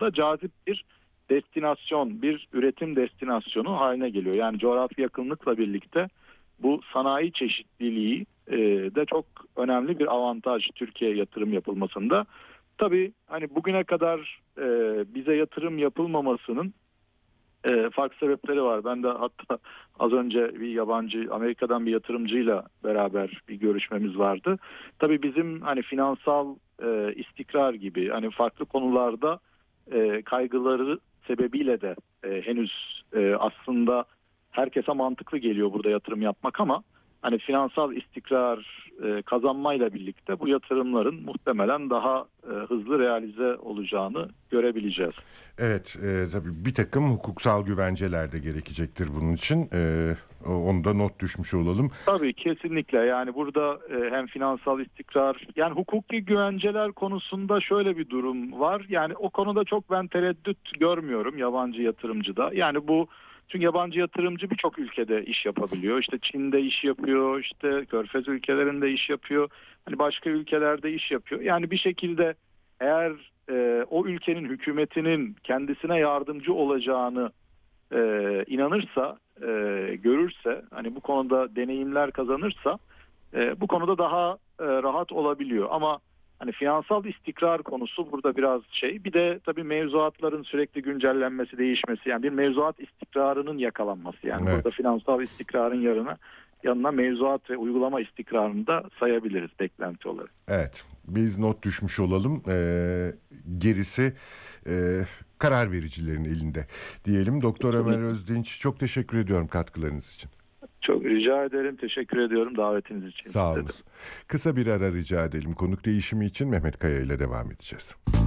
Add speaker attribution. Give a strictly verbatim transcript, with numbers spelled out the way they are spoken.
Speaker 1: anlamda cazip bir destinasyon, bir üretim destinasyonu haline geliyor. Yani coğrafi yakınlıkla birlikte bu sanayi çeşitliliği e, de çok önemli bir avantaj Türkiye'ye yatırım yapılmasında. Tabii hani bugüne kadar e, bize yatırım yapılmamasının e, farklı sebepleri var. Ben de hatta az önce bir yabancı, Amerika'dan bir yatırımcıyla beraber bir görüşmemiz vardı. Tabii bizim hani finansal e, istikrar gibi hani farklı konularda e, kaygıları sebebiyle de e, henüz e, aslında herkese mantıklı geliyor burada yatırım yapmak, ama hani finansal istikrar e, kazanmayla birlikte bu yatırımların muhtemelen daha e, hızlı realize olacağını görebileceğiz.
Speaker 2: Evet, e, tabii bir takım hukuksal güvenceler de gerekecektir bunun için. E, onu da not düşmüş olalım.
Speaker 1: Tabii kesinlikle, yani burada e, hem finansal istikrar, yani hukuki güvenceler konusunda şöyle bir durum var. Yani o konuda çok ben tereddüt görmüyorum yabancı yatırımcıda. Yani bu, çünkü yabancı yatırımcı birçok ülkede iş yapabiliyor. İşte Çin'de iş yapıyor, işte Körfez ülkelerinde iş yapıyor. Hani başka ülkelerde iş yapıyor. Yani bir şekilde eğer e, o ülkenin hükümetinin kendisine yardımcı olacağını e, inanırsa, e, görürse, hani bu konuda deneyimler kazanırsa e, bu konuda daha e, rahat olabiliyor. Ama hani finansal istikrar konusu burada biraz şey. Bir de tabii mevzuatların sürekli güncellenmesi, değişmesi, yani bir mevzuat istikrarının yakalanması. Yani
Speaker 2: Evet.
Speaker 1: burada finansal istikrarın yanına yanına mevzuat ve uygulama istikrarını da sayabiliriz beklenti olarak.
Speaker 2: Evet, biz not düşmüş olalım. Ee, gerisi e, karar vericilerin elinde diyelim. Doktor Ömer
Speaker 1: Kesinlikle.
Speaker 2: Özdinç, çok teşekkür ediyorum katkılarınız için.
Speaker 1: Çok rica ederim. Teşekkür ediyorum davetiniz için.
Speaker 2: Sağ
Speaker 1: Size de.
Speaker 2: olunuz. Kısa bir ara rica edelim. Konuk değişimi için Mehmet Kaya ile devam edeceğiz.